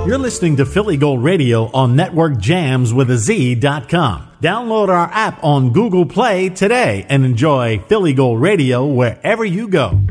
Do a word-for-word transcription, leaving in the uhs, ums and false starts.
You're listening to Philly Gold Radio on Network Jams with a Z dot com. Download our app on Google Play today and enjoy Philly Gold Radio wherever you go.